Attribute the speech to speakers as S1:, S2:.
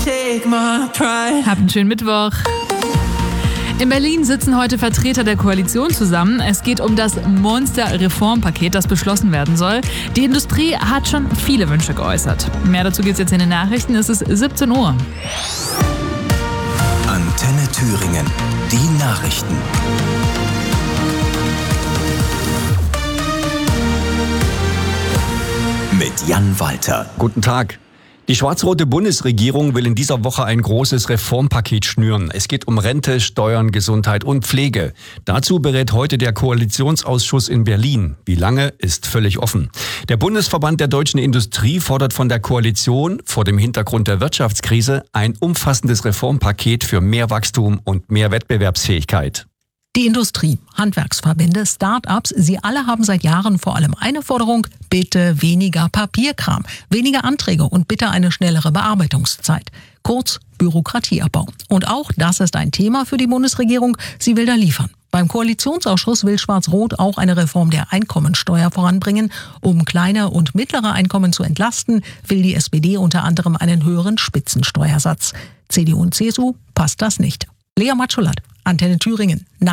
S1: take my pride.
S2: Habt einen schönen Mittwoch. In Berlin sitzen heute Vertreter der Koalition zusammen. Es geht um das Monster-Reformpaket, das beschlossen werden soll. Die Industrie hat schon viele Wünsche geäußert. Mehr dazu geht's jetzt in den Nachrichten. Es ist 17 Uhr.
S3: Antenne Thüringen. Die Nachrichten. Mit Jan Walter.
S4: Guten Tag. Die schwarz-rote Bundesregierung will in dieser Woche ein großes Reformpaket schnüren. Es geht um Rente, Steuern, Gesundheit und Pflege. Dazu berät heute der Koalitionsausschuss in Berlin. Wie lange, ist völlig offen. Der Bundesverband der deutschen Industrie fordert von der Koalition vor dem Hintergrund der Wirtschaftskrise ein umfassendes Reformpaket für mehr Wachstum und mehr Wettbewerbsfähigkeit.
S5: Die Industrie, Handwerksverbände, Start-ups, sie alle haben seit Jahren vor allem eine Forderung: bitte weniger Papierkram, weniger Anträge und bitte eine schnellere Bearbeitungszeit. Kurz Bürokratieabbau. Und auch das ist ein Thema für die Bundesregierung. Sie will da liefern. Beim Koalitionsausschuss will Schwarz-Rot auch eine Reform der Einkommensteuer voranbringen. Um kleine und mittlere Einkommen zu entlasten, will die SPD unter anderem einen höheren Spitzensteuersatz. CDU und CSU passt das nicht. Lea Matschulat, Antenne Thüringen.